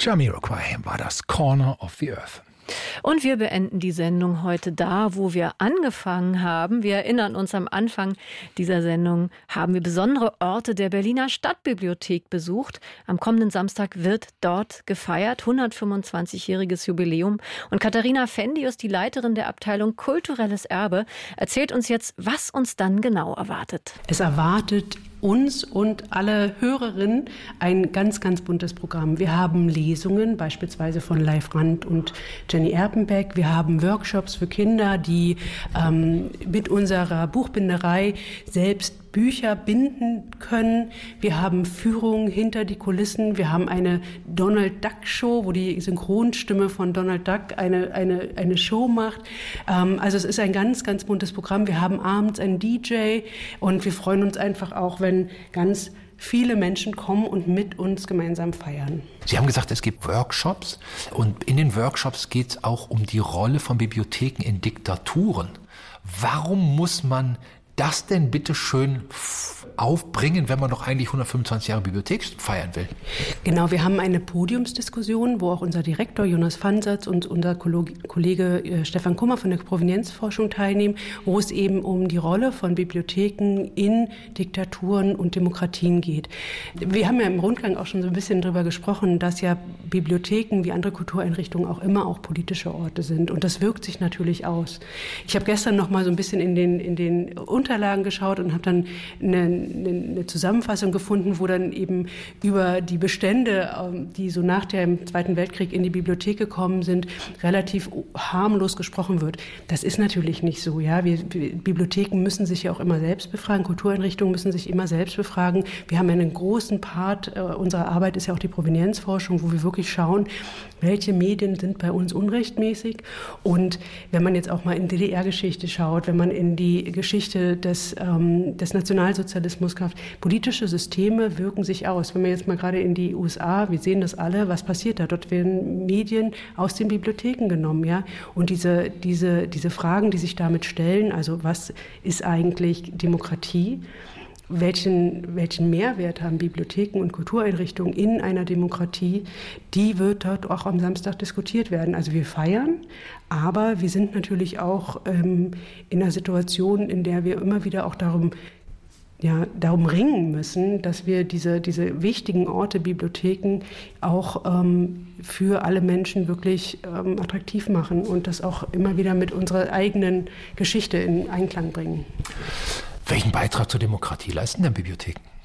Jamiroquai war das Corner of the Earth. Und wir beenden die Sendung heute da, wo wir angefangen haben. Wir erinnern uns, am Anfang dieser Sendung haben wir besondere Orte der Berliner Stadtbibliothek besucht. Am kommenden Samstag wird dort gefeiert, 125-jähriges Jubiläum. Und Katharina Fendius, die Leiterin der Abteilung Kulturelles Erbe, erzählt uns jetzt, was uns dann genau erwartet. Es erwartet uns und alle Hörerinnen ein ganz, ganz buntes Programm. Wir haben Lesungen, beispielsweise von Leif Rand und Jenny Erpenbeck. Wir haben Workshops für Kinder, die mit unserer Buchbinderei selbst Bücher binden können. Wir haben Führungen hinter die Kulissen. Wir haben eine Donald Duck Show, wo die Synchronstimme von Donald Duck eine Show macht. Also es ist ein ganz, ganz buntes Programm. Wir haben abends einen DJ und wir freuen uns einfach auch, wenn ganz viele Menschen kommen und mit uns gemeinsam feiern. Sie haben gesagt, es gibt Workshops und in den Workshops geht es auch um die Rolle von Bibliotheken in Diktaturen. Warum muss man das denn bitte schön aufbringen, wenn man doch eigentlich 125 Jahre Bibliothek feiern will? Genau, wir haben eine Podiumsdiskussion, wo auch unser Direktor Jonas Fansatz und unser Kollege Stefan Kummer von der Provenienzforschung teilnehmen, wo es eben um die Rolle von Bibliotheken in Diktaturen und Demokratien geht. Wir haben ja im Rundgang auch schon so ein bisschen darüber gesprochen, dass ja Bibliotheken wie andere Kultureinrichtungen auch immer auch politische Orte sind. Und das wirkt sich natürlich aus. Ich habe gestern noch mal so ein bisschen in den Unterlagen geschaut und habe dann eine Zusammenfassung gefunden, wo dann eben über die Bestände, die so nach dem Zweiten Weltkrieg in die Bibliothek gekommen sind, relativ harmlos gesprochen wird. Das ist natürlich nicht so. Ja? Bibliotheken müssen sich ja auch immer selbst befragen, Kultureinrichtungen müssen sich immer selbst befragen. Wir haben einen großen Part unserer Arbeit ist ja auch die Provenienzforschung, wo wir wirklich schauen, welche Medien sind bei uns unrechtmäßig. Und wenn man jetzt auch mal in DDR-Geschichte schaut, wenn man in die Geschichte des Nationalsozialismus kauft, politische Systeme wirken sich aus. Wenn man jetzt mal gerade in die USA, wir sehen das alle, was passiert da? Dort werden Medien aus den Bibliotheken genommen, ja. Und diese Fragen, die sich damit stellen, also was ist eigentlich Demokratie? Welchen Mehrwert haben Bibliotheken und Kultureinrichtungen in einer Demokratie, die wird dort auch am Samstag diskutiert werden. Also wir feiern, aber wir sind natürlich auch in einer Situation, in der wir immer wieder auch darum ringen müssen, dass wir diese wichtigen Orte, Bibliotheken auch für alle Menschen wirklich attraktiv machen und das auch immer wieder mit unserer eigenen Geschichte in Einklang bringen. Welchen Beitrag zur Demokratie leisten denn Bibliotheken?